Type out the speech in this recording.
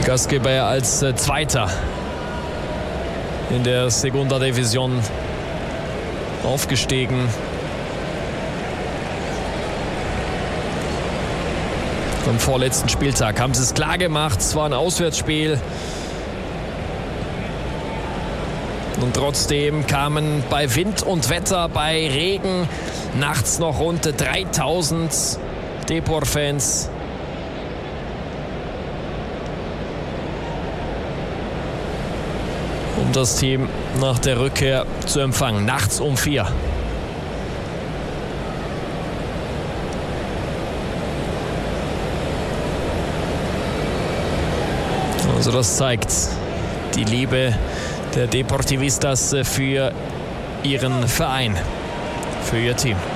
Gastgeber ja als Zweiter in der Segunda Division aufgestiegen. Am vorletzten Spieltag haben sie es klar gemacht. Es war ein Auswärtsspiel. Und trotzdem kamen bei Wind und Wetter, bei Regen nachts noch rund 3000 Depor-Fans. Um das Team nach der Rückkehr zu empfangen. Nachts um 4. Also das zeigt die Liebe der Deportivistas für ihren Verein, für ihr Team.